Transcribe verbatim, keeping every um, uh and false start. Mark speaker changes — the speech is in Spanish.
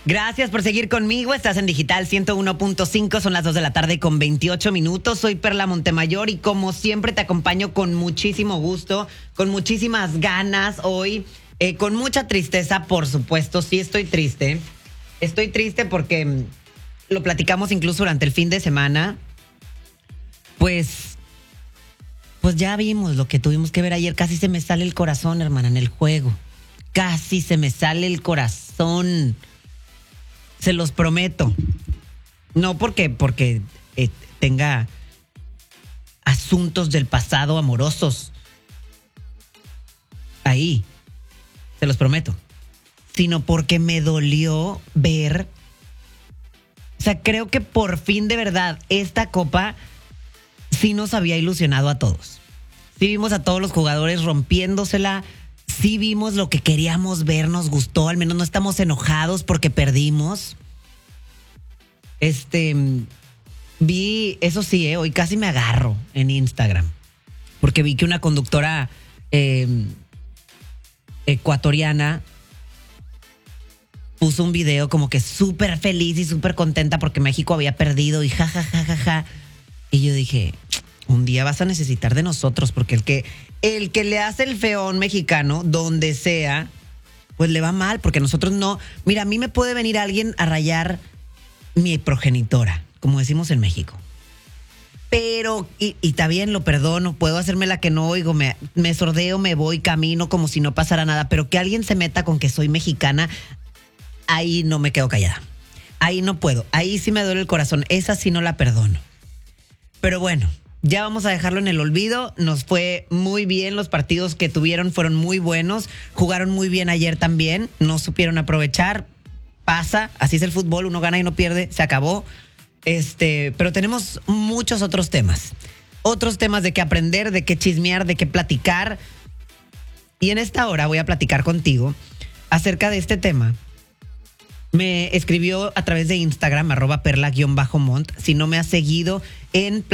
Speaker 1: Gracias por seguir conmigo. Estás en Digital ciento uno punto cinco. Son las dos de la tarde con veintiocho minutos. Soy Perla Montemayor y como siempre te acompaño con muchísimo gusto, con muchísimas ganas hoy, eh, con mucha tristeza, por supuesto. Sí estoy triste. Estoy triste porque mm, lo platicamos incluso durante el fin de semana. Pues, pues ya vimos lo que tuvimos que ver ayer. Casi se me sale el corazón, hermana, en el juego. Casi se me sale el corazón. Se los prometo. No porque, porque eh, tenga asuntos del pasado amorosos ahí, se los prometo. Sino porque me dolió ver. O sea, creo que por fin de verdad esta copa sí nos había ilusionado a todos. Sí vimos a todos los jugadores rompiéndosela. Sí vimos lo que queríamos ver, nos gustó, al menos no estamos enojados porque perdimos. Este, vi, eso sí, eh, hoy casi me agarro en Instagram, porque vi que una conductora eh, ecuatoriana puso un video como que súper feliz y súper contenta porque México había perdido y ja, ja, ja, ja, ja. Y yo dije, un día vas a necesitar de nosotros, porque el que, el que le hace el feo a un mexicano, donde sea, pues le va mal, porque nosotros no. Mira, a mí me puede venir alguien a rayar mi progenitora, como decimos en México. Pero, y, y está bien, lo perdono, puedo hacerme la que no oigo, me, me sordeo, me voy, camino como si no pasara nada, pero que alguien se meta con que soy mexicana, ahí no me quedo callada. Ahí no puedo, ahí sí me duele el corazón, esa sí no la perdono. Pero bueno, ya vamos a dejarlo en el olvido. Nos fue muy bien, los partidos que tuvieron fueron muy buenos. Jugaron muy bien ayer también, no supieron aprovechar. Pasa, así es el fútbol, uno gana y no pierde, se acabó. Este, pero tenemos muchos otros temas. Otros temas de qué aprender, de qué chismear, de qué platicar. Y en esta hora voy a platicar contigo acerca de este tema. Me escribió a través de Instagram, arroba perla-mont. Si no me has seguido en